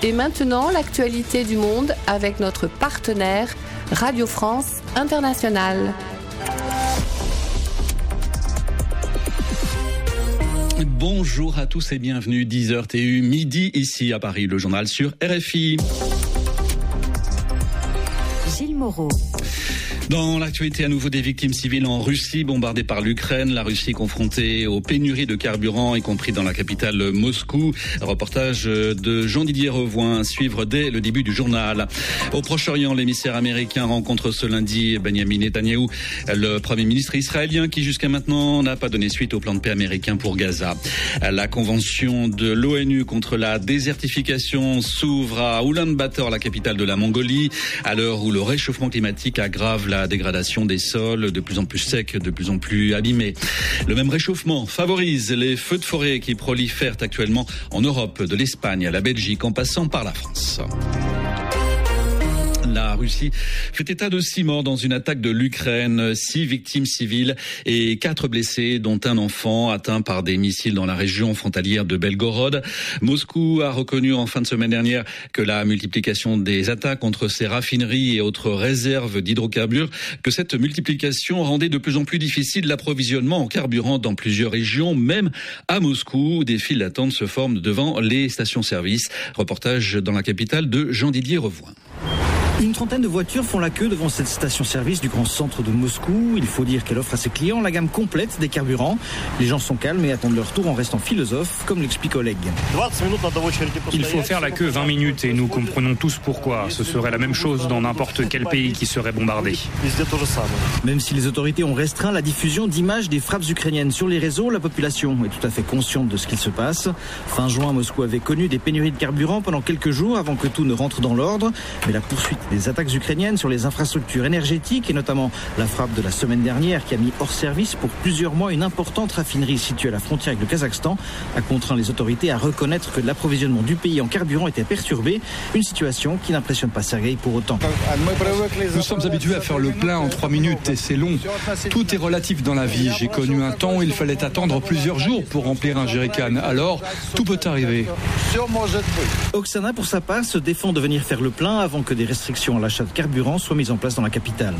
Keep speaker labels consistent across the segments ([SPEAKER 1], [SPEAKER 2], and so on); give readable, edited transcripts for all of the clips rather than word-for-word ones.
[SPEAKER 1] Et maintenant, l'actualité du monde avec notre partenaire Radio France Internationale.
[SPEAKER 2] Bonjour à tous et bienvenue, 10h TU, midi ici à Paris, le journal sur RFI.
[SPEAKER 3] Gilles Moreau.
[SPEAKER 2] Dans l'actualité, à nouveau des victimes civiles en Russie, bombardées par l'Ukraine. La Russie confrontée aux pénuries de carburant, y compris dans la capitale Moscou. Reportage de Jean-Didier Revoin à suivre dès le début du journal. Au Proche-Orient, l'émissaire américain rencontre ce lundi Benjamin Netanyahou, le Premier ministre israélien qui jusqu'à maintenant n'a pas donné suite au plan de paix américain pour Gaza. La convention de l'ONU contre la désertification s'ouvre à Oulan-Bator, la capitale de la Mongolie, à l'heure où le réchauffement climatique aggrave la dégradation des sols, de plus en plus secs, de plus en plus abîmés. Le même réchauffement favorise les feux de forêt qui prolifèrent actuellement en Europe, de l'Espagne à la Belgique en passant par la France. La Russie fait état de 6 morts dans une attaque de l'Ukraine, 6 victimes civiles et 4 blessés, dont un enfant atteint par des missiles dans la région frontalière de Belgorod. Moscou a reconnu en fin de semaine dernière que la multiplication des attaques contre ses raffineries et autres réserves d'hydrocarbures, que cette multiplication rendait de plus en plus difficile l'approvisionnement en carburant dans plusieurs régions, même à Moscou, où des files d'attente se forment devant les stations-service. Reportage dans la capitale de Jean-Didier Revoin.
[SPEAKER 4] Une trentaine de voitures font la queue devant cette station-service du grand centre de Moscou. Il faut dire qu'elle offre à ses clients la gamme complète des carburants. Les gens sont calmes et attendent leur tour en restant philosophes, comme l'explique Oleg.
[SPEAKER 5] Il faut faire la queue 20 minutes et nous comprenons tous pourquoi. Ce serait la même chose dans n'importe quel pays qui serait bombardé.
[SPEAKER 4] Même si les autorités ont restreint la diffusion d'images des frappes ukrainiennes sur les réseaux, la population est tout à fait consciente de ce qu'il se passe. Fin juin, Moscou avait connu des pénuries de carburant pendant quelques jours avant que tout ne rentre dans l'ordre. Mais la poursuite des attaques ukrainiennes sur les infrastructures énergétiques et notamment la frappe de la semaine dernière qui a mis hors service pour plusieurs mois une importante raffinerie située à la frontière avec le Kazakhstan a contraint les autorités à reconnaître que l'approvisionnement du pays en carburant était perturbé. Une situation qui n'impressionne pas Sergueï pour autant.
[SPEAKER 6] Nous sommes habitués à faire le plein en 3 minutes et c'est long. Tout est relatif dans la vie. J'ai connu un temps où il fallait attendre plusieurs jours pour remplir un jerrycan. Alors, tout peut arriver.
[SPEAKER 4] Oksana, pour sa part, se défend de venir faire le plein avant que des restrictions à l'achat de carburant soient mises en place dans la capitale.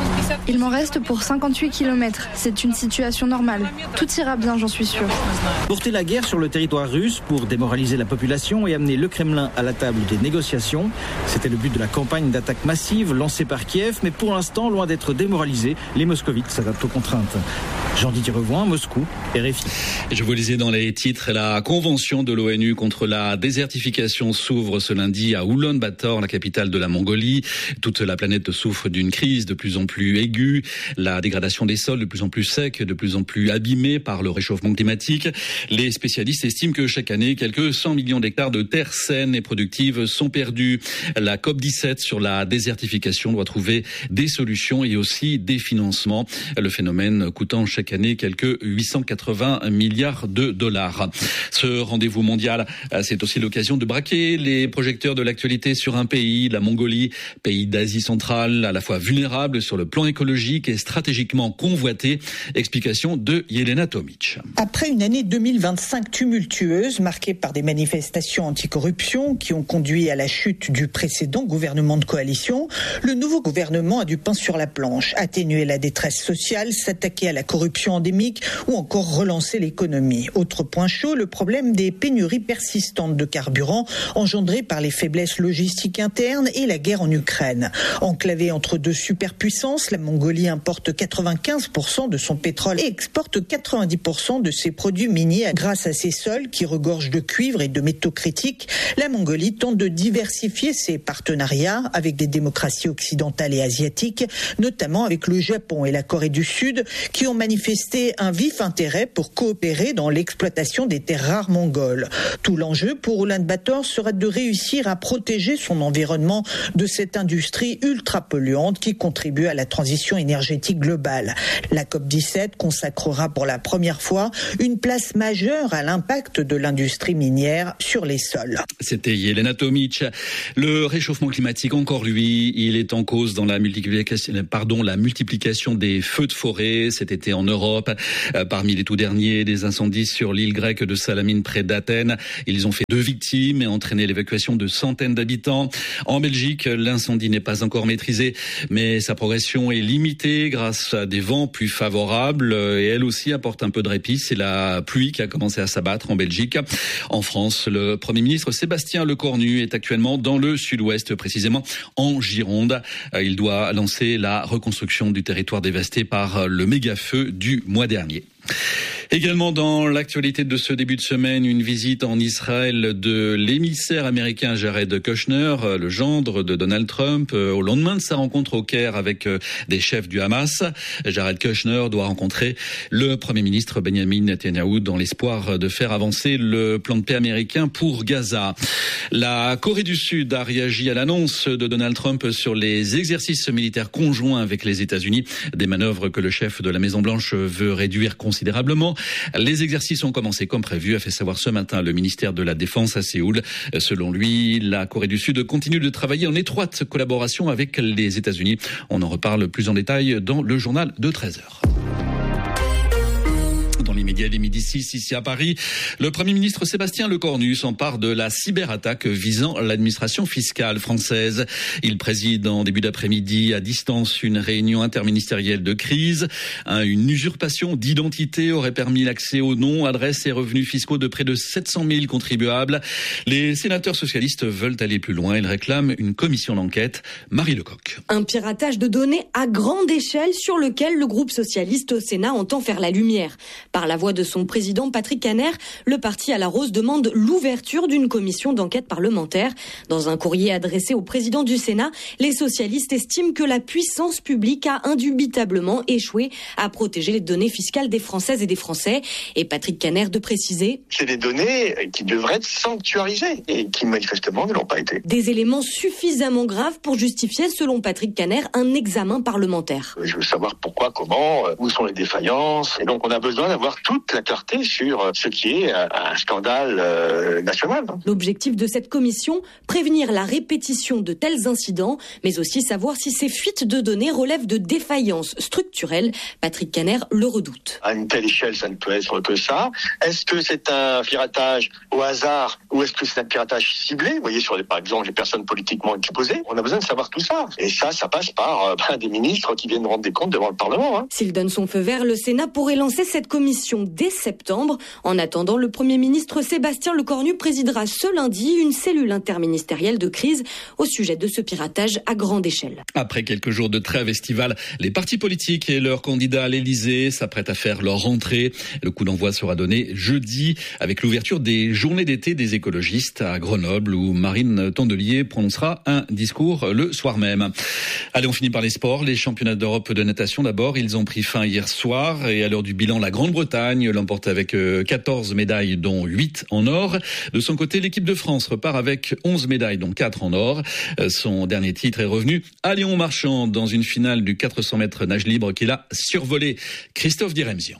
[SPEAKER 7] Il m'en reste pour 58 km. C'est une situation normale. Tout ira bien, j'en suis sûr.
[SPEAKER 4] Porter la guerre sur le territoire russe pour démoraliser la population et amener le Kremlin à la table des négociations. C'était le but de la campagne d'attaque massive lancée par Kiev, mais pour l'instant, loin d'être démoralisés, les moscovites s'adaptent aux contraintes. Jean-Didier Revoin, Moscou, RFI.
[SPEAKER 2] Je vous lisais dans les titres, la convention de l'ONU contre la désertification s'ouvre ce lundi à Oulan-Bator, la capitale de la Mongolie. Toute la planète souffre d'une crise de plus en plus aiguë, la dégradation des sols de plus en plus secs, de plus en plus abîmés par le réchauffement climatique. Les spécialistes estiment que chaque année, quelques 100 millions d'hectares de terres saines et productives sont perdus. La COP17 sur la désertification doit trouver des solutions et aussi des financements. Le phénomène coûtant chaque année quelques 880 milliards de dollars. Ce rendez-vous mondial, c'est aussi l'occasion de braquer les projecteurs de l'actualité sur un pays, la Mongolie, pays d'Asie centrale, à la fois vulnérable sur le plan écologique et stratégiquement convoité. Explication de Yelena Tomic.
[SPEAKER 8] Après une année 2025 tumultueuse, marquée par des manifestations anticorruption qui ont conduit à la chute du précédent gouvernement de coalition, le nouveau gouvernement a du pain sur la planche, atténuer la détresse sociale, s'attaquer à la corruption endémique ou encore relancer l'économie. Autre point chaud, le problème des pénuries persistantes de carburant engendrées par les faiblesses logistiques internes et la guerre en Ukraine. Enclavée entre deux superpuissances, la Mongolie importe 95% de son pétrole et exporte 90% de ses produits miniers. Grâce à ses sols qui regorgent de cuivre et de métaux critiques, la Mongolie tente de diversifier ses partenariats avec des démocraties occidentales et asiatiques, notamment avec le Japon et la Corée du Sud, qui ont manifesté un vif intérêt pour coopérer dans l'exploitation des terres rares mongoles. Tout l'enjeu pour Oulan-Bator sera de réussir à protéger son environnement de cette industrie ultra polluante qui contribue à la transition énergétique globale. La COP17 consacrera pour la première fois une place majeure à l'impact de l'industrie minière sur les sols.
[SPEAKER 2] C'était Yelena Tomic. Le réchauffement climatique, encore lui, il est en cause dans la multiplication des feux de forêt cet été en Europe. Europe. Parmi les tout derniers, des incendies sur l'île grecque de Salamine près d'Athènes. Ils ont fait 2 victimes et entraîné l'évacuation de centaines d'habitants. En Belgique, l'incendie n'est pas encore maîtrisé, mais sa progression est limitée grâce à des vents plus favorables et elle aussi apporte un peu de répit. C'est la pluie qui a commencé à s'abattre en Belgique. En France, le Premier ministre Sébastien Lecornu est actuellement dans le sud-ouest, précisément en Gironde. Il doit lancer la reconstruction du territoire dévasté par le méga-feu du mois dernier. Également dans l'actualité de ce début de semaine, une visite en Israël de l'émissaire américain Jared Kushner, le gendre de Donald Trump, au lendemain de sa rencontre au Caire avec des chefs du Hamas. Jared Kushner doit rencontrer le Premier ministre Benjamin Netanyahou dans l'espoir de faire avancer le plan de paix américain pour Gaza. La Corée du Sud a réagi à l'annonce de Donald Trump sur les exercices militaires conjoints avec les États-Unis, des manœuvres que le chef de la Maison-Blanche veut réduire considérablement. Les exercices ont commencé comme prévu, a fait savoir ce matin le ministère de la Défense à Séoul. Selon lui, la Corée du Sud continue de travailler en étroite collaboration avec les États-Unis. On en reparle plus en détail dans le journal de 13h. Dans l'immédiat, les 12h06 ici à Paris, le Premier ministre Sébastien Lecornu s'empare de la cyberattaque visant l'administration fiscale française. Il préside en début d'après-midi à distance une réunion interministérielle de crise. Une usurpation d'identité aurait permis l'accès aux noms, adresses et revenus fiscaux de près de 700 000 contribuables. Les sénateurs socialistes veulent aller plus loin. Ils réclament une commission d'enquête. Marie Lecoq.
[SPEAKER 3] Un piratage de données à grande échelle sur lequel le groupe socialiste au Sénat entend faire la lumière. Par la voix de son président Patrick Kanner, le parti à la Rose demande l'ouverture d'une commission d'enquête parlementaire. Dans un courrier adressé au président du Sénat, les socialistes estiment que la puissance publique a indubitablement échoué à protéger les données fiscales des Françaises et des Français. Et Patrick Kanner de préciser:
[SPEAKER 9] c'est des données qui devraient être sanctuarisées et qui manifestement ne l'ont pas été.
[SPEAKER 3] Des éléments suffisamment graves pour justifier, selon Patrick Kanner, un examen parlementaire.
[SPEAKER 9] Je veux savoir pourquoi, comment, où sont les défaillances. Et donc on a besoin d'avoir toute la clarté sur ce qui est un scandale national.
[SPEAKER 3] L'objectif de cette commission, prévenir la répétition de tels incidents, mais aussi savoir si ces fuites de données relèvent de défaillances structurelles. Patrick Kanner le redoute.
[SPEAKER 9] À une telle échelle, ça ne peut être que ça. Est-ce que c'est un piratage au hasard ou est-ce que c'est un piratage ciblé? Vous voyez, sur par exemple les personnes politiquement exposées. On a besoin de savoir tout ça. Et ça passe par des ministres qui viennent rendre des comptes devant le Parlement.
[SPEAKER 3] S'il donne son feu vert, le Sénat pourrait lancer cette commission dès septembre. En attendant, le Premier ministre Sébastien Lecornu présidera ce lundi une cellule interministérielle de crise au sujet de ce piratage à grande échelle.
[SPEAKER 2] Après quelques jours de trêve estivale, les partis politiques et leurs candidats à l'Élysée s'apprêtent à faire leur rentrée. Le coup d'envoi sera donné jeudi avec l'ouverture des journées d'été des écologistes à Grenoble où Marine Tondelier prononcera un discours le soir même. Allez, on finit par les sports. Les championnats d'Europe de natation d'abord, ils ont pris fin hier soir et à l'heure du bilan, la Grande-Bretagne l'emporte avec 14 médailles dont 8 en or. De son côté, l'équipe de France repart avec 11 médailles dont 4 en or. Son dernier titre est revenu à Léon Marchand dans une finale du 400 mètres nage libre qu'il a survolé. Christophe Diremzian.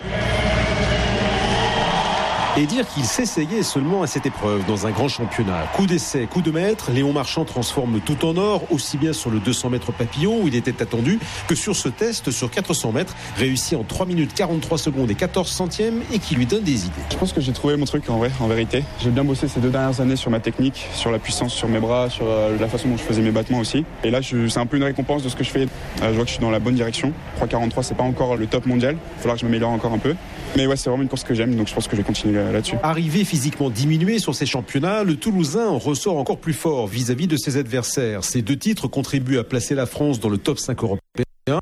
[SPEAKER 10] Et dire qu'il s'essayait seulement à cette épreuve dans un grand championnat. Coup d'essai, coup de maître, Léon Marchand transforme tout en or, aussi bien sur le 200 mètres papillon où il était attendu que sur ce test sur 400 mètres, réussi en 3 minutes 43 secondes et 14 centièmes et qui lui donne des idées.
[SPEAKER 11] Je pense que j'ai trouvé mon truc en vérité. J'ai bien bossé ces 2 dernières années sur ma technique, sur la puissance sur mes bras, sur la façon dont je faisais mes battements aussi. Et là, c'est un peu une récompense de ce que je fais. Je vois que je suis dans la bonne direction. 3,43, c'est pas encore le top mondial. Il va falloir que je m'améliore encore un peu. Mais ouais, c'est vraiment une course que j'aime, donc je pense que je vais continuer là-dessus.
[SPEAKER 10] Arrivé physiquement diminué sur ces championnats, le Toulousain en ressort encore plus fort vis-à-vis de ses adversaires. Ces 2 titres contribuent à placer la France dans le top 5 européen.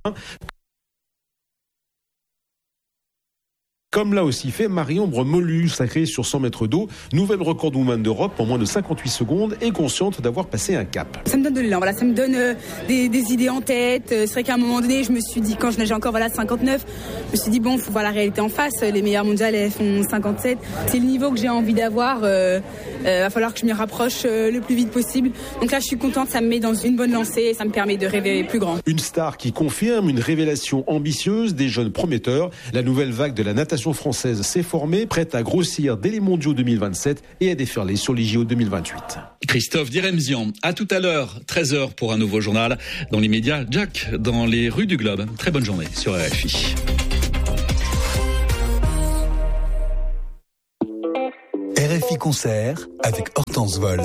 [SPEAKER 10] Comme l'a aussi fait Marie-Ombre Molu, sacrée sur 100 mètres d'eau, nouvelle recordwoman d'Europe en moins de 58 secondes et consciente d'avoir passé un cap.
[SPEAKER 12] Ça me donne de l'élan, ça me donne des idées en tête. C'est vrai qu'à un moment donné, je me suis dit, quand je nageais encore 59, je me suis dit, faut voir la réalité en face. Les meilleures mondiales, elles font 57. C'est le niveau que j'ai envie d'avoir. Va falloir que je m'y rapproche le plus vite possible. Donc là, je suis contente, ça me met dans une bonne lancée et ça me permet de rêver plus grand.
[SPEAKER 10] Une star qui confirme une révélation ambitieuse des jeunes prometteurs. La nouvelle vague de la natation française s'est formée, prête à grossir dès les mondiaux 2027 et à déferler sur les JO 2028.
[SPEAKER 2] Christophe Diremzian, à tout à l'heure, 13h pour un nouveau journal. Dans l'immédiat, Jack, dans les rues du Globe. Très bonne journée sur RFI.
[SPEAKER 13] RFI Concert avec Hortense Vol.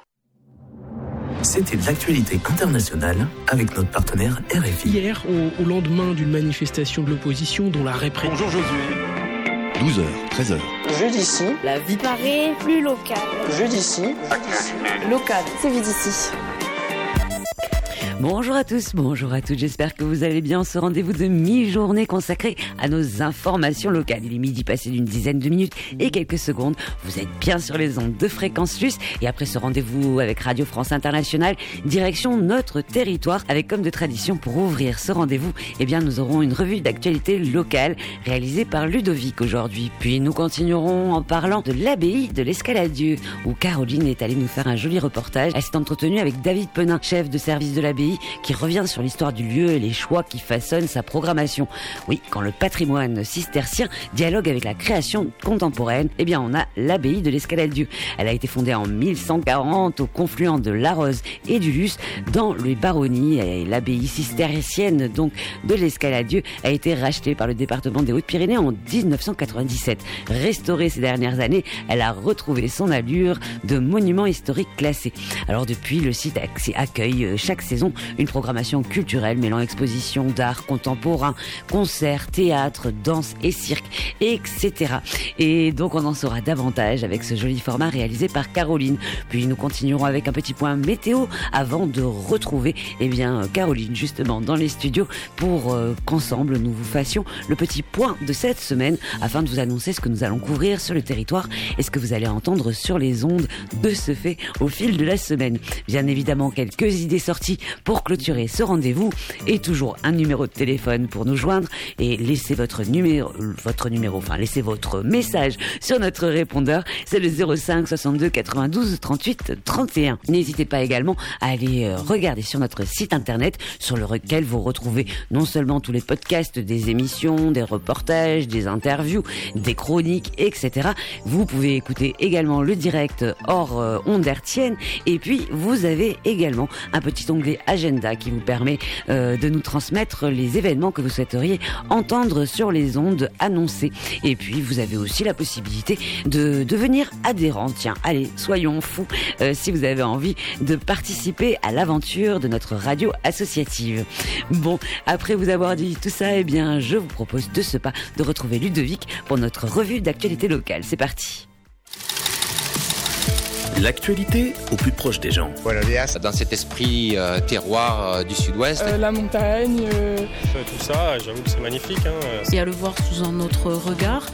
[SPEAKER 13] C'était l'actualité internationale avec notre partenaire RFI.
[SPEAKER 14] Hier, au lendemain d'une manifestation de l'opposition dont la répression...
[SPEAKER 15] Bonjour Josué.
[SPEAKER 13] 12h, 13h.
[SPEAKER 16] Jeu d'ici, la vie paraît plus locale. Jeu d'ici, local, c'est vie d'ici.
[SPEAKER 17] Bonjour à tous, bonjour à toutes, j'espère que vous allez bien. Ce rendez-vous de mi-journée consacré à nos informations locales. Il est midi passé d'une dizaine de minutes et quelques secondes. Vous êtes bien sur les ondes de Fréquence Plus. Et après ce rendez-vous avec Radio France Internationale, direction notre territoire, avec comme de tradition pour ouvrir ce rendez-vous, eh bien nous aurons une revue d'actualité locale réalisée par Ludovic aujourd'hui. Puis nous continuerons en parlant de l'abbaye de l'Escaladieu, où Caroline est allée nous faire un joli reportage. Elle s'est entretenue avec David Penin, chef de service de l'abbaye, qui revient sur l'histoire du lieu et les choix qui façonnent sa programmation. Oui, quand le patrimoine cistercien dialogue avec la création contemporaine, eh bien on a l'abbaye de l'Escaladieu. Elle a été fondée en 1140 au confluent de l'Arros et du Luce dans les baronnies, et l'abbaye cistercienne donc de l'Escaladieu a été rachetée par le département des Hautes-Pyrénées en 1997. Restaurée ces dernières années, elle a retrouvé son allure de monument historique classé. Alors depuis, le site accueille chaque saison une programmation culturelle mêlant expositions d'art contemporain, concerts, théâtre, danse et cirque, etc. Et donc on en saura davantage avec ce joli format réalisé par Caroline. Puis nous continuerons avec un petit point météo avant de retrouver Caroline justement dans les studios pour qu'ensemble nous vous fassions le petit point de cette semaine afin de vous annoncer ce que nous allons couvrir sur le territoire et ce que vous allez entendre sur les ondes de ce fait au fil de la semaine. Bien évidemment, quelques idées sorties pour clôturer ce rendez-vous et toujours un numéro de téléphone pour nous joindre et laissez laissez votre message sur notre répondeur, c'est le 05 62 92 38 31. N'hésitez pas également à aller regarder sur notre site internet sur lequel vous retrouvez non seulement tous les podcasts des émissions, des reportages, des interviews, des chroniques, etc. Vous pouvez écouter également le direct hors ondes hertziennes et puis vous avez également un petit onglet agenda qui vous permet de nous transmettre les événements que vous souhaiteriez entendre sur les ondes annoncées. Et puis vous avez aussi la possibilité de devenir adhérent. Tiens, allez, soyons fous si vous avez envie de participer à l'aventure de notre radio associative. Bon, après vous avoir dit tout ça, eh bien je vous propose de ce pas de retrouver Ludovic pour notre revue d'actualité locale. C'est parti.
[SPEAKER 13] L'actualité au plus proche des gens.
[SPEAKER 18] Dans cet esprit terroir du sud-ouest.
[SPEAKER 19] La montagne.
[SPEAKER 20] Tout ça, j'avoue que c'est magnifique.
[SPEAKER 21] Et à le voir sous un autre regard.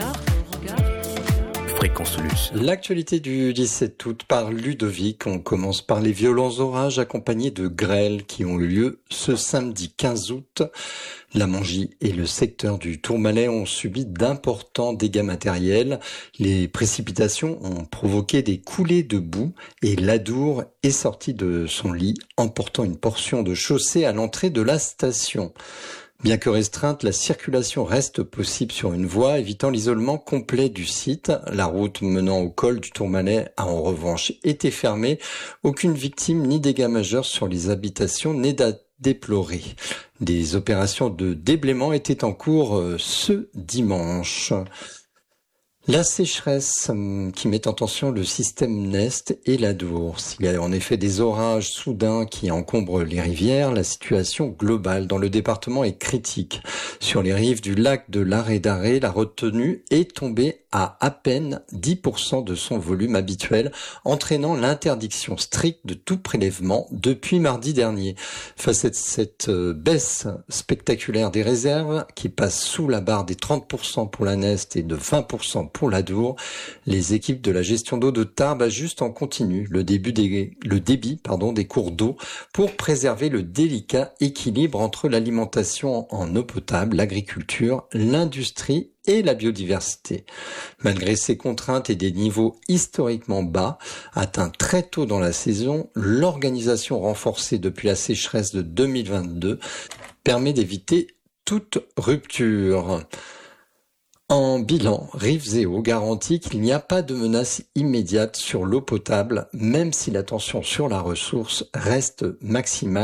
[SPEAKER 13] Fréquence Plus.
[SPEAKER 22] L'actualité du 17 août par Ludovic. On commence par les violents orages accompagnés de grêles qui ont eu lieu ce samedi 15 août. La Mongie et le secteur du Tourmalet ont subi d'importants dégâts matériels. Les précipitations ont provoqué des coulées de boue et l'Adour est sorti de son lit, emportant une portion de chaussée à l'entrée de la station. Bien que restreinte, la circulation reste possible sur une voie, évitant l'isolement complet du site. La route menant au col du Tourmalet a en revanche été fermée. Aucune victime ni dégâts majeurs sur les habitations n'est déplorer. Des opérations de déblaiement étaient en cours ce dimanche. La sécheresse qui met en tension le système Nest et l'Adour. S'il y a en effet des orages soudains qui encombrent les rivières, la situation globale dans le département est critique. Sur les rives du lac de l'Arrêt d'Arrêt, la retenue est tombée à peine 10% de son volume habituel, entraînant l'interdiction stricte de tout prélèvement depuis mardi dernier. Face à cette baisse spectaculaire des réserves, qui passe sous la barre des 30% pour la Nest et de 20% pour l'Adour, les équipes de la gestion d'eau de Tarbes ajustent en continu le débit des cours d'eau pour préserver le délicat équilibre entre l'alimentation en eau potable, l'agriculture, l'industrie et la biodiversité. Malgré ces contraintes et des niveaux historiquement bas, atteints très tôt dans la saison, l'organisation renforcée depuis la sécheresse de 2022 permet d'éviter toute rupture. En bilan, Rives&Eau garantit qu'il n'y a pas de menace immédiate sur l'eau potable, même si la tension sur la ressource reste maximale.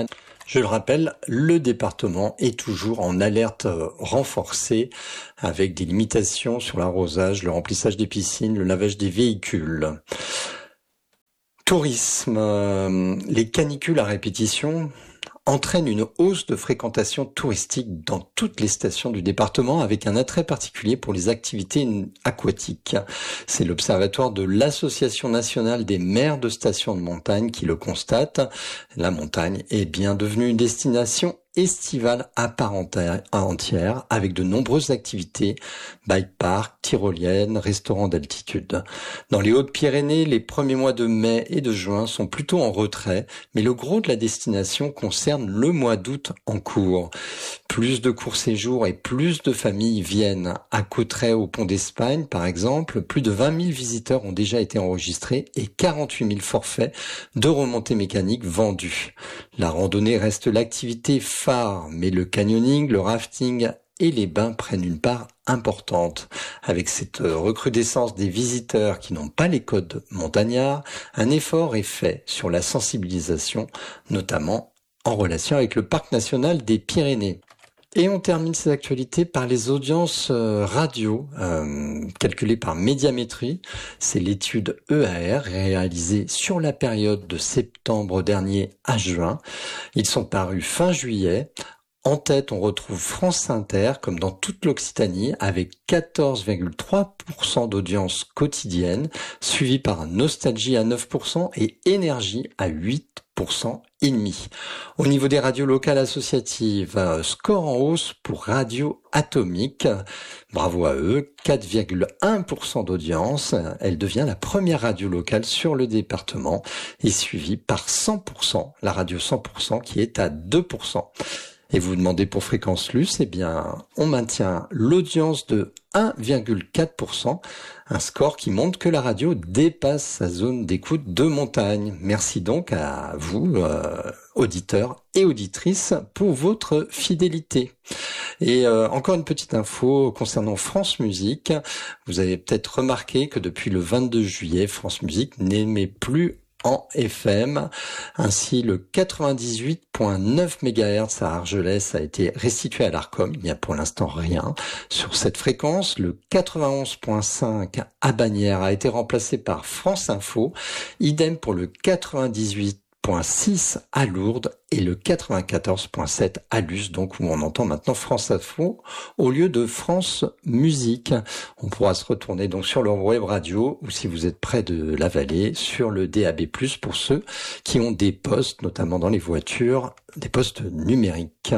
[SPEAKER 22] Je le rappelle, le département est toujours en alerte renforcée avec des limitations sur l'arrosage, le remplissage des piscines, le lavage des véhicules. Tourisme, les canicules à répétition entraînent une hausse de fréquentation touristique dans toutes les stations du département avec un attrait particulier pour les activités aquatiques. C'est l'Observatoire de l'Association nationale des maires de stations de montagne qui le constate. La montagne est bien devenue une destination estivale à part entière avec de nombreuses activités, bike park, tyroliennes, restaurants d'altitude. Dans les Hautes-Pyrénées, les premiers mois de mai et de juin sont plutôt en retrait, mais le gros de la destination concerne le mois d'août en cours. Plus de courts séjours et plus de familles viennent. À Cauterets, au Pont d'Espagne, par exemple, plus de 20 000 visiteurs ont déjà été enregistrés et 48 000 forfaits de remontées mécaniques vendus. La randonnée reste l'activité phare, mais le canyoning, le rafting et les bains prennent une part importante. Avec cette recrudescence des visiteurs qui n'ont pas les codes montagnards, un effort est fait sur la sensibilisation, notamment en relation avec le Parc national des Pyrénées. Et on termine ces actualités par les audiences radio calculées par Médiamétrie. C'est l'étude EAR réalisée sur la période de septembre dernier à juin. Ils sont parus fin juillet. En tête, on retrouve France Inter, comme dans toute l'Occitanie, avec 14,3% d'audience quotidienne, suivi par Nostalgie à 9% et Énergie à 8% et demi. Au niveau des radios locales associatives, score en hausse pour Radio Atomique. Bravo à eux, 4,1% d'audience. Elle devient la première radio locale sur le département et suivie par 100%, la radio 100% qui est à 2%. Et vous demandez pour Fréquence Luce, eh bien, on maintient l'audience de 1,4%, un score qui montre que la radio dépasse sa zone d'écoute de montagne. Merci donc à vous, auditeurs et auditrices, pour votre fidélité. Et encore une petite info concernant France Musique. Vous avez peut-être remarqué que depuis le 22 juillet, France Musique n'émet plus en FM. Ainsi, le 98.9 MHz à Argelès a été restitué à l'Arcom. Il n'y a pour l'instant rien sur cette fréquence. Le 91.5 à Bagnères a été remplacé par France Info. Idem pour le 98.6 à Lourdes et le 94.7 à Luce, donc où on entend maintenant France Info au lieu de France Musique. On pourra se retourner donc sur leur web radio ou si vous êtes près de la vallée sur le DAB+, pour ceux qui ont des postes, notamment dans les voitures, des postes numériques.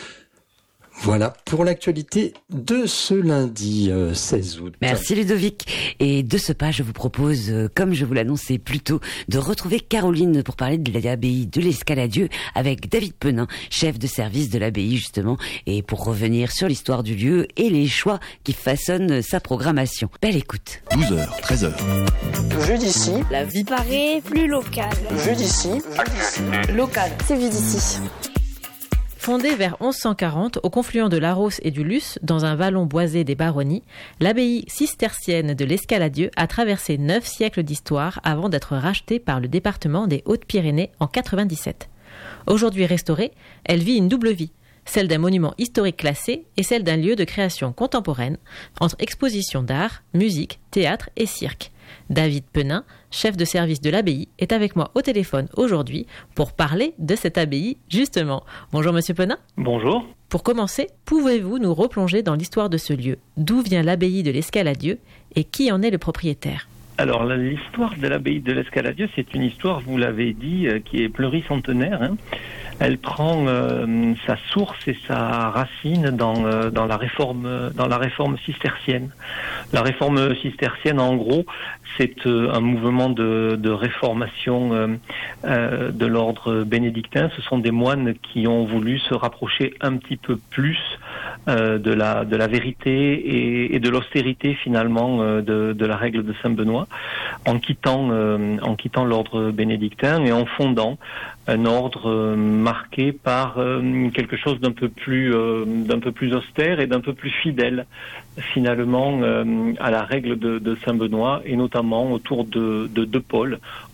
[SPEAKER 22] Voilà pour l'actualité de ce lundi 16 août.
[SPEAKER 17] Merci Ludovic. Et de ce pas, je vous propose, comme je vous l'annonçais plus tôt, de retrouver Caroline pour parler de l'abbaye de l'Escaladieu avec David Penin, chef de service de l'abbaye justement, et pour revenir sur l'histoire du lieu et les choix qui façonnent sa programmation. Belle écoute.
[SPEAKER 1] 12h, 13h.
[SPEAKER 16] Vu d'ici, la vie paraît plus locale. Vu d'ici, local, c'est vu d'ici.
[SPEAKER 19] Fondée vers 1140 au confluent de l'Arros et du Luce, dans un vallon boisé des Baronnies, l'abbaye cistercienne de l'Escaladieu a traversé 9 siècles d'histoire avant d'être rachetée par le département des Hautes-Pyrénées en 97. Aujourd'hui restaurée, elle vit une double vie, celle d'un monument historique classé et celle d'un lieu de création contemporaine, entre expositions d'art, musique, théâtre et cirque. David Penin, chef de service de l'abbaye, est avec moi au téléphone aujourd'hui pour parler de cette abbaye, justement. Bonjour Monsieur Penin.
[SPEAKER 23] Bonjour.
[SPEAKER 19] Pour commencer, pouvez-vous nous replonger dans l'histoire de ce lieu ? D'où vient l'abbaye de l'Escaladieu et qui en est le propriétaire ?
[SPEAKER 23] Alors, l'histoire de l'abbaye de l'Escaladieu, c'est une histoire, vous l'avez dit, qui est pluricentenaire. Elle prend sa source et sa racine dans la réforme cistercienne. La réforme cistercienne, en gros, c'est un mouvement de réformation de l'ordre bénédictin. Ce sont des moines qui ont voulu se rapprocher un petit peu plus de la vérité et de l'austérité finalement de la règle de Saint-Benoît, en quittant l'ordre bénédictin et en fondant un ordre marqué par quelque chose d'un peu plus austère et d'un peu plus fidèle finalement à la règle de Saint-Benoît, et notamment autour de deux pôles.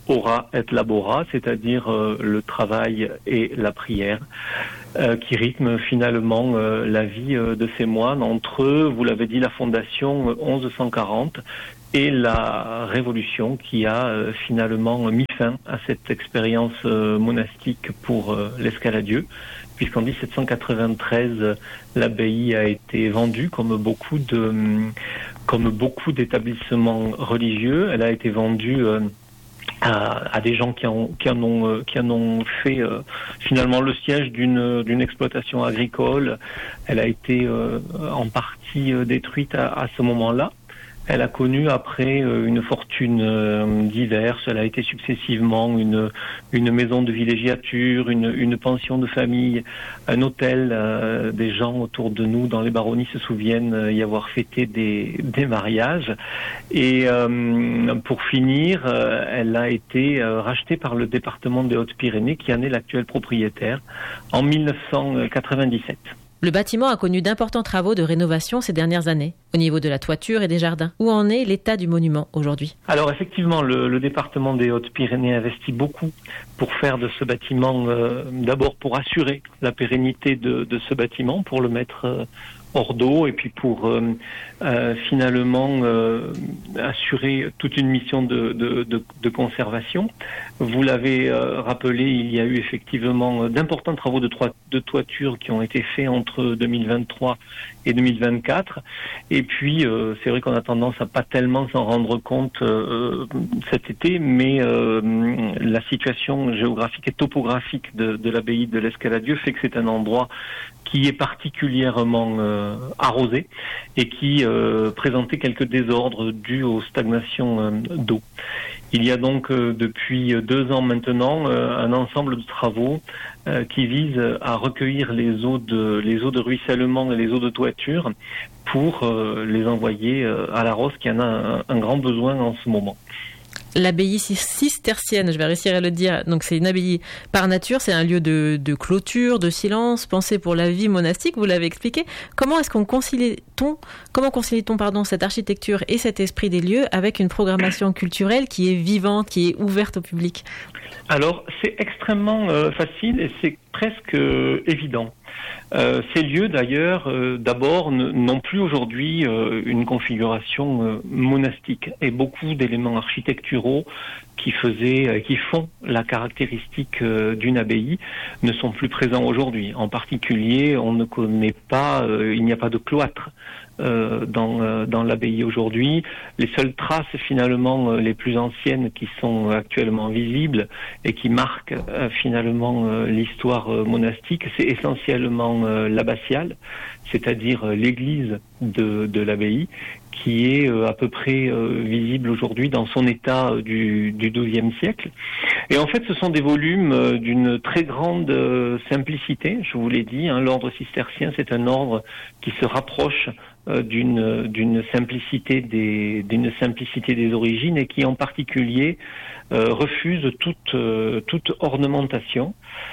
[SPEAKER 23] ora et labora, c'est-à-dire le travail et la prière, qui rythment finalement la vie de ces moines entre, vous l'avez dit, la fondation 1140 et la Révolution qui a finalement mis fin à cette expérience monastique pour l'Escaladieu, puisqu'en 1793, l'abbaye a été vendue comme beaucoup d'établissements religieux. Elle a été vendue à des gens qui en ont fait finalement le siège d'une exploitation agricole. Elle a été en partie détruite à ce moment-là. Elle a connu après une fortune diverse. Elle a été successivement une maison de villégiature, une pension de famille, un hôtel. Des gens autour de nous dans les baronnies se souviennent y avoir fêté des mariages. Et pour finir, elle a été rachetée par le département des Hautes-Pyrénées qui en est l'actuel propriétaire en 1997.
[SPEAKER 19] Le bâtiment a connu d'importants travaux de rénovation ces dernières années, au niveau de la toiture et des jardins. Où en est l'état du monument aujourd'hui ?
[SPEAKER 23] Alors effectivement, le département des Hautes-Pyrénées investit beaucoup pour faire de ce bâtiment, d'abord pour assurer la pérennité de ce bâtiment, pour le mettre hors d'eau, et puis pour finalement assurer toute une mission de conservation. Vous l'avez rappelé, il y a eu effectivement d'importants travaux de toiture qui ont été faits entre 2023 et 2024. Et puis, c'est vrai qu'on a tendance à pas tellement s'en rendre compte cet été, mais la situation géographique et topographique de l'abbaye de l'Escaladieu fait que c'est un endroit qui est particulièrement arrosé et qui présentait quelques désordres dus aux stagnations d'eau. Il y a donc depuis 2 ans maintenant un ensemble de travaux qui visent à recueillir les eaux de ruissellement et les eaux de toiture pour les envoyer à la Rosse qui en a un grand besoin en ce moment.
[SPEAKER 19] L'abbaye cistercienne, je vais réussir à le dire, donc c'est une abbaye par nature, c'est un lieu de clôture, de silence, pensé pour la vie monastique, vous l'avez expliqué. Comment concilie-t-on cette architecture et cet esprit des lieux avec une programmation culturelle qui est vivante, qui est ouverte au public ?
[SPEAKER 23] Alors, c'est extrêmement facile et c'est presque évident. Ces lieux, d'ailleurs, d'abord, n'ont plus aujourd'hui une configuration monastique et beaucoup d'éléments architecturaux qui font la caractéristique d'une abbaye ne sont plus présents aujourd'hui. En particulier, on ne connaît pas, il n'y a pas de cloître dans l'abbaye aujourd'hui. Les seules traces finalement les plus anciennes qui sont actuellement visibles et qui marquent finalement l'histoire monastique, c'est essentiellement l'abbatiale, c'est-à-dire l'église de l'abbaye, qui est à peu près visible aujourd'hui dans son état du XIIe siècle. Et en fait, ce sont des volumes d'une très grande simplicité, je vous l'ai dit, l'ordre cistercien, c'est un ordre qui se rapproche d'une simplicité des origines et qui en particulier refuse toute ornementation.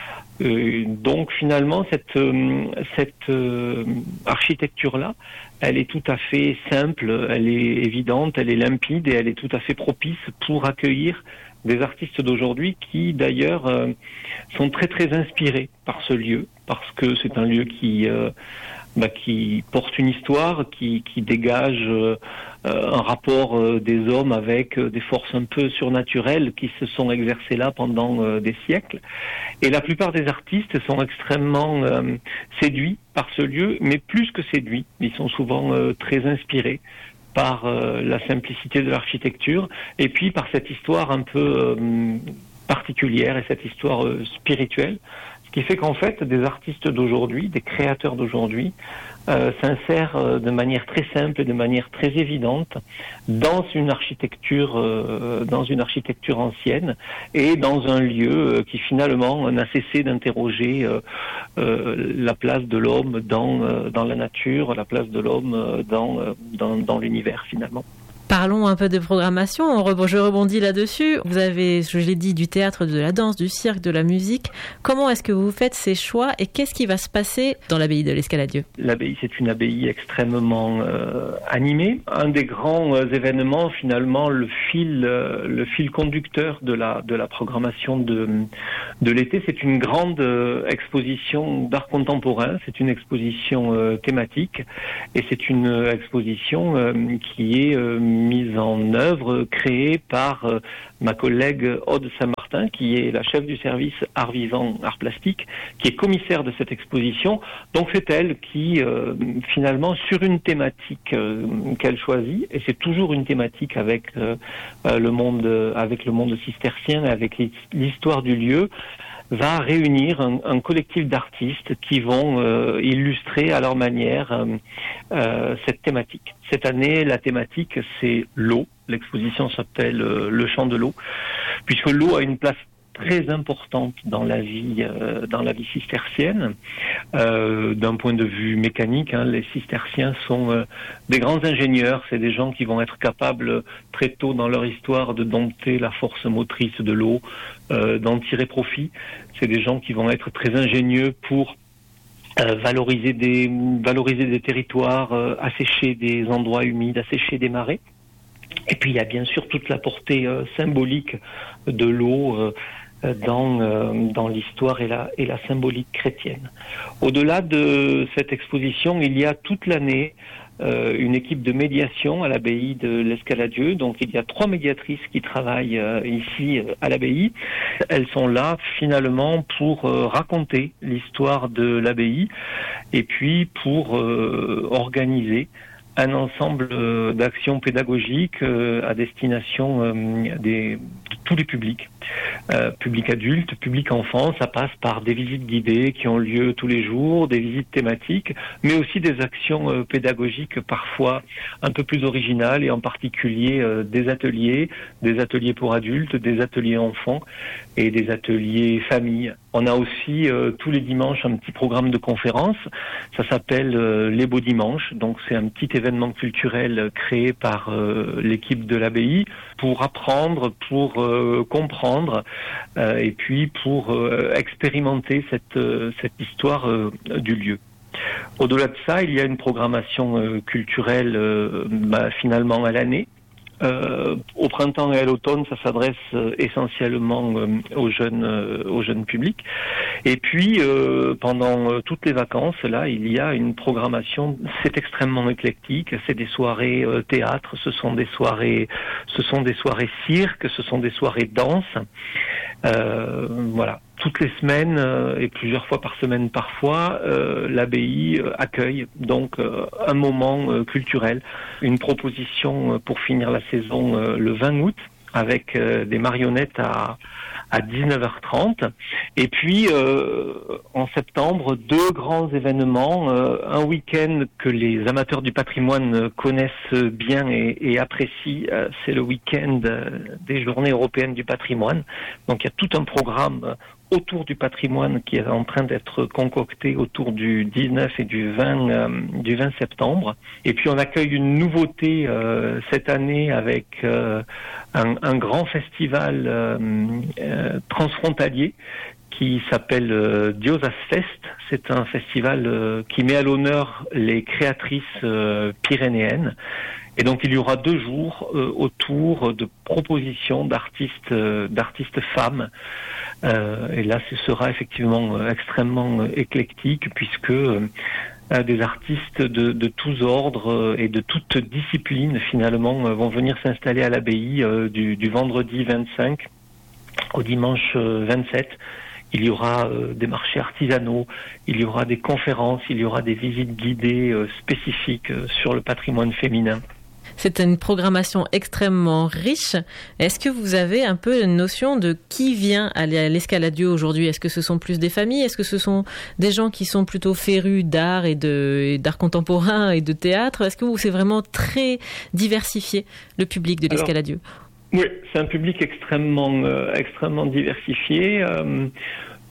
[SPEAKER 23] Donc finalement cette architecture-là, elle est tout à fait simple, elle est évidente, elle est limpide et elle est tout à fait propice pour accueillir des artistes d'aujourd'hui qui d'ailleurs sont très très inspirés par ce lieu, parce que c'est un lieu qui porte une histoire, qui dégage un rapport des hommes avec des forces un peu surnaturelles qui se sont exercées là pendant des siècles. Et la plupart des artistes sont extrêmement séduits par ce lieu, mais plus que séduits, ils sont souvent très inspirés par la simplicité de l'architecture et puis par cette histoire un peu particulière et cette histoire spirituelle. Ce qui fait qu'en fait, des artistes d'aujourd'hui, des créateurs d'aujourd'hui, s'insèrent de manière très simple et de manière très évidente dans une architecture ancienne et dans un lieu qui finalement n'a cessé d'interroger la place de l'homme dans la nature, la place de l'homme dans l'univers finalement.
[SPEAKER 19] Parlons un peu de programmation. Je rebondis là-dessus. Vous avez, je l'ai dit, du théâtre, de la danse, du cirque, de la musique. Comment est-ce que vous faites ces choix et qu'est-ce qui va se passer dans l'abbaye de l'Escaladieu ?
[SPEAKER 23] L'abbaye, c'est une abbaye extrêmement animée. Un des grands événements, finalement, le fil conducteur de la programmation de l'été, c'est une grande exposition d'art contemporain. C'est une exposition thématique et c'est une exposition qui est mise en œuvre, créée par ma collègue Aude Saint-Martin, qui est la chef du service art vivant, art plastique, qui est commissaire de cette exposition. Donc c'est elle qui, finalement, sur une thématique qu'elle choisit, et c'est toujours une thématique avec le monde cistercien, avec l'histoire du lieu, va réunir un collectif d'artistes qui vont illustrer à leur manière cette thématique. Cette année, la thématique, c'est l'eau. L'exposition s'appelle Le chant de l'eau, puisque l'eau a une place très importante dans la vie cistercienne. D'un point de vue mécanique, les cisterciens sont des grands ingénieurs. C'est des gens qui vont être capables très tôt dans leur histoire de dompter la force motrice de l'eau, d'en tirer profit. C'est des gens qui vont être très ingénieux pour valoriser des territoires, assécher des endroits humides, assécher des marais. Et puis il y a bien sûr toute la portée symbolique de l'eau dans l'histoire et la symbolique chrétienne. Au-delà de cette exposition, il y a toute l'année une équipe de médiation à l'abbaye de l'Escaladieu. Donc il y a 3 médiatrices qui travaillent ici à l'abbaye. Elles sont là finalement pour raconter l'histoire de l'abbaye et puis pour organiser un ensemble d'actions pédagogiques à destination de tous les publics, public adulte, public enfant. Ça passe par des visites guidées qui ont lieu tous les jours, des visites thématiques, mais aussi des actions pédagogiques parfois un peu plus originales et en particulier des ateliers pour adultes, des ateliers enfants et des ateliers familles. On a aussi tous les dimanches un petit programme de conférences. Ça s'appelle Les Beaux Dimanches. Donc c'est un petit événement culturel créé par l'équipe de l'abbaye pour apprendre, pour comprendre et puis pour expérimenter cette histoire du lieu. Au-delà de ça, il y a une programmation culturelle finalement à l'année. Au printemps et à l'automne, ça s'adresse essentiellement aux jeunes publics. Et puis, pendant toutes les vacances, là, il y a une programmation, c'est extrêmement éclectique. C'est des soirées théâtre, ce sont des soirées cirque, ce sont des soirées danse. Voilà. Toutes les semaines et plusieurs fois par semaine parfois, l'abbaye accueille donc un moment culturel, une proposition pour finir la saison le 20 août avec des marionnettes à 19h30. Et puis en septembre, 2 grands événements, un week-end que les amateurs du patrimoine connaissent bien et apprécient, c'est le week-end des Journées européennes du patrimoine. Donc il y a tout un programme autour du patrimoine qui est en train d'être concocté autour du 19 et du 20 septembre. Et puis on accueille une nouveauté cette année avec un grand festival transfrontalier qui s'appelle Diosas Fest. C'est un festival qui met à l'honneur les créatrices pyrénéennes. Et donc il y aura 2 jours autour de propositions d'artistes femmes. Et là, ce sera effectivement extrêmement éclectique puisque des artistes de tous ordres et de toutes disciplines finalement vont venir s'installer à l'abbaye du vendredi 25 au dimanche 27. Il y aura des marchés artisanaux, il y aura des conférences, il y aura des visites guidées spécifiques sur le patrimoine féminin.
[SPEAKER 19] C'est une programmation extrêmement riche. Est-ce que vous avez un peu une notion de qui vient à l'Escaladieu aujourd'hui ? Est-ce que ce sont plus des familles ? Est-ce que ce sont des gens qui sont plutôt férus d'art et d'art contemporain et de théâtre ? Est-ce que c'est vraiment très diversifié, le public de l'Escaladieu ?
[SPEAKER 23] Oui, c'est un public extrêmement diversifié.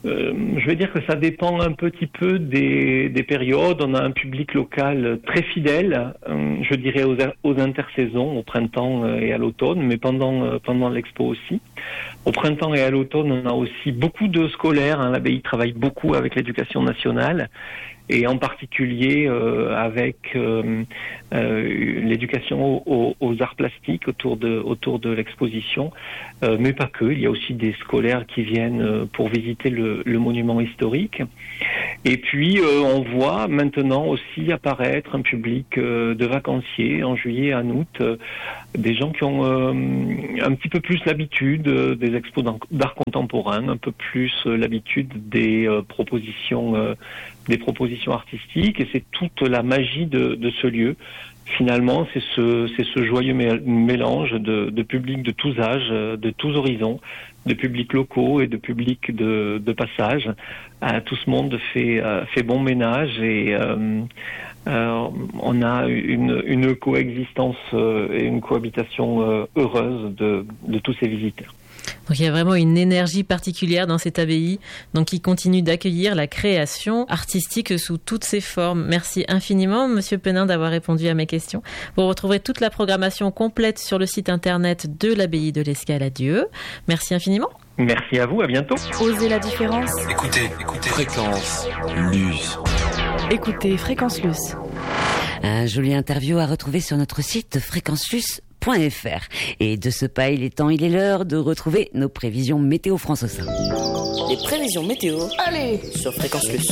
[SPEAKER 23] Je vais dire que ça dépend un petit peu des périodes. On a un public local très fidèle, je dirais aux intersaisons, au printemps et à l'automne, mais pendant l'expo aussi. Au printemps et à l'automne, on a aussi beaucoup de scolaires. L'abbaye travaille beaucoup avec l'éducation nationale, et en particulier avec l'éducation aux arts plastiques autour de l'exposition, mais pas que. Il y a aussi des scolaires qui viennent pour visiter le monument historique. Et puis on voit maintenant aussi apparaître un public de vacanciers en juillet et en août, des gens qui ont un petit peu plus l'habitude des expos d'art contemporain, un peu plus l'habitude des propositions artistiques, et c'est toute la magie de ce lieu. Finalement, c'est ce joyeux mélange de publics de tous âges, de tous horizons, de publics locaux et de publics de passage. Tout ce monde fait bon ménage, et on a une coexistence et une cohabitation heureuse de tous ces visiteurs.
[SPEAKER 19] Donc il y a vraiment une énergie particulière dans cette abbaye, donc qui continue d'accueillir la création artistique sous toutes ses formes. Merci infiniment, Monsieur Penin, d'avoir répondu à mes questions. Vous retrouverez toute la programmation complète sur le site internet de l'abbaye de l'Escaladieu. Merci infiniment.
[SPEAKER 23] Merci à vous, à bientôt.
[SPEAKER 16] Osez la différence.
[SPEAKER 15] Écoutez, Fréquence Luce.
[SPEAKER 16] Écoutez Fréquence Luce.
[SPEAKER 17] Un joli interview à retrouver sur notre site fréquenceluce.fr. Et de ce pas, il est l'heure de retrouver nos prévisions météo France au sein.
[SPEAKER 16] Les prévisions météo, allez, sur Fréquence Luce.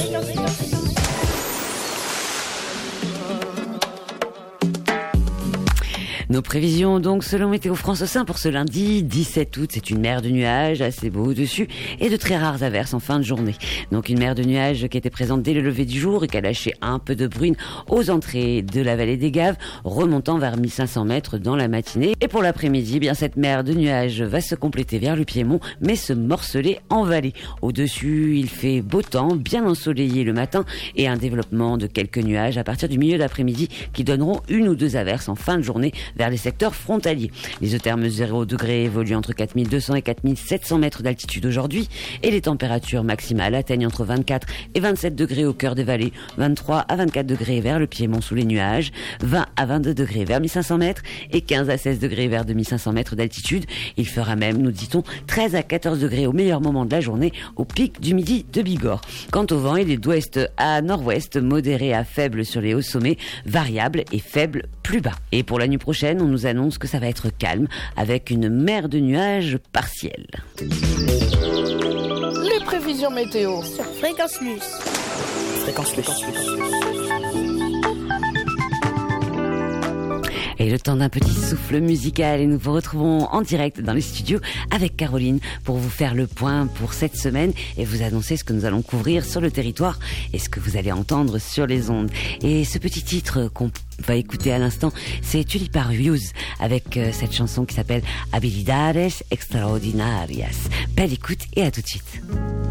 [SPEAKER 17] Nos prévisions donc selon Météo France au sein pour ce lundi 17 août, c'est une mer de nuages assez beau au-dessus et de très rares averses en fin de journée. Donc une mer de nuages qui était présente dès le lever du jour et qui a lâché un peu de bruine aux entrées de la vallée des Gaves, remontant vers 1500 mètres dans la matinée. Et pour l'après-midi, bien cette mer de nuages va se compléter vers le Piémont, mais se morceler en vallée. Au-dessus, il fait beau temps, bien ensoleillé le matin et un développement de quelques nuages à partir du milieu d'après-midi qui donneront une ou deux averses en fin de journée vers les secteurs frontaliers. L'isotherme 0 degré évolue entre 4200 et 4700 mètres d'altitude aujourd'hui et les températures maximales atteignent entre 24 et 27 degrés au cœur des vallées, 23 à 24 degrés vers le Piémont sous les nuages, 20 à 22 degrés vers 1500 mètres et 15 à 16 degrés vers 2500 mètres d'altitude. Il fera même, nous dit-on, 13 à 14 degrés au meilleur moment de la journée au pic du midi de Bigorre. Quant au vent, il est d'ouest à nord-ouest, modéré à faible sur les hauts sommets, variable et faible plus bas. Et pour la nuit prochaine, on nous annonce que ça va être calme avec une mer de nuages partielle.
[SPEAKER 16] Les prévisions météo sur Fréquence Luce. Fréquence Luce.
[SPEAKER 17] Et le temps d'un petit souffle musical et nous vous retrouvons en direct dans les studios avec Caroline pour vous faire le point pour cette semaine et vous annoncer ce que nous allons couvrir sur le territoire et ce que vous allez entendre sur les ondes. Et ce petit titre qu'on va écouter à l'instant, c'est Tuliparius avec cette chanson qui s'appelle Habilidades Extraordinarias. Belle écoute et à tout de suite.